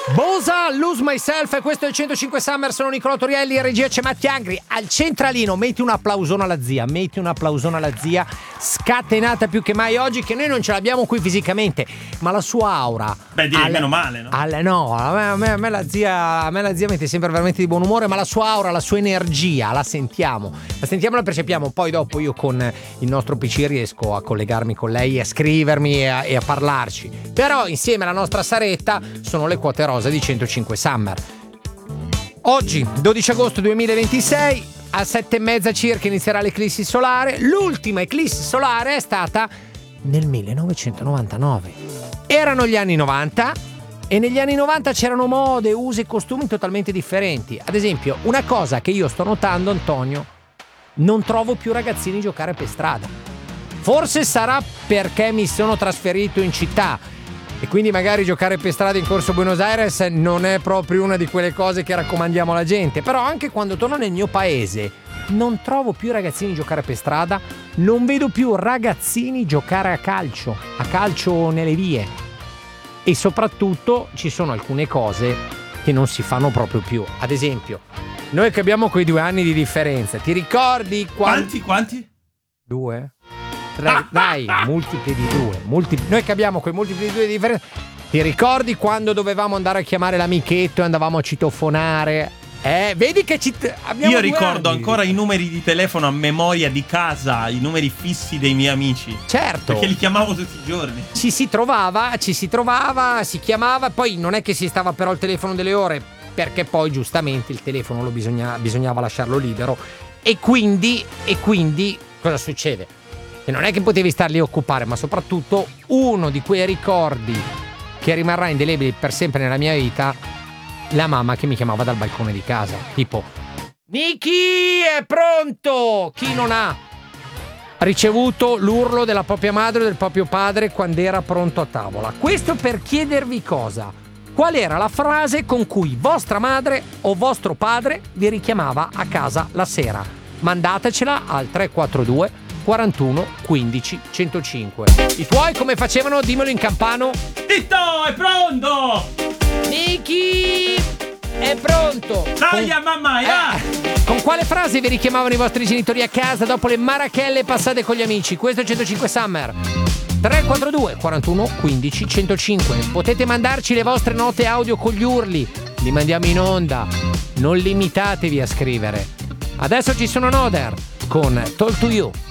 Bosa, Lose Myself, e questo è il 105 Summer. Sono Nicolò Torielli e regia c'è Matti Angri. Al centralino metti un applausone alla zia, scatenata più che mai oggi, che noi non ce l'abbiamo qui fisicamente, ma la sua aura. Beh, direi meno male, no? A me la zia mette sempre veramente di buon umore, ma la sua aura, la sua energia, la sentiamo, la percepiamo. Poi dopo io con il nostro PC riesco a collegarmi con lei, a scrivermi e a parlarci. Però insieme alla nostra Saretta sono le quote rosa di 105 Summer. Oggi 12 agosto 2026 a 7:30 circa inizierà l'eclissi solare. L'ultima eclissi solare è stata nel 1999. Erano gli anni 90 e negli anni 90 c'erano mode, usi e costumi totalmente differenti. Ad esempio, una cosa che io sto notando, Antonio, non trovo più ragazzini giocare per strada. Forse sarà perché mi sono trasferito in città e quindi magari giocare per strada in Corso Buenos Aires non è proprio una di quelle cose che raccomandiamo alla gente. Però anche quando torno nel mio paese non trovo più ragazzini giocare per strada, non vedo più ragazzini giocare a calcio nelle vie. E soprattutto ci sono alcune cose che non si fanno proprio più. Ad esempio, noi che abbiamo quei 2 anni di differenza, ti ricordi Quanti? 2? Dai, multipli di 2. Noi che abbiamo quei multipli di 2 di differenza. Ti ricordi quando dovevamo andare a chiamare l'amichetto e andavamo a citofonare? Vedi che abbiamo. Io ricordo ancora i numeri di telefono a memoria di casa, i numeri fissi dei miei amici. Certo. Perché li chiamavo tutti i giorni. Ci si trovava, si chiamava, poi non è che si stava però al telefono delle ore, perché poi giustamente il telefono bisognava lasciarlo libero. E quindi cosa succede? E non è che potevi star lì a occupare, ma soprattutto uno di quei ricordi che rimarrà indelebile per sempre nella mia vita, la mamma che mi chiamava dal balcone di casa, tipo: Niki, è pronto! Chi non ha ricevuto l'urlo della propria madre o del proprio padre quando era pronto a tavola? Questo per chiedervi cosa? Qual era la frase con cui vostra madre o vostro padre vi richiamava a casa la sera? Mandatecela al 342 41 15 105. I tuoi come facevano? Dimmelo in campano. Tito, è pronto! Niki, è pronto! Dai, mamma, va! Con quale frase vi richiamavano i vostri genitori a casa dopo le marachelle passate con gli amici? Questo è 105 Summer. 342 41 15 105. Potete mandarci le vostre note audio con gli urli. Li mandiamo in onda. Non limitatevi a scrivere. Adesso ci sono Noder con Talk to You.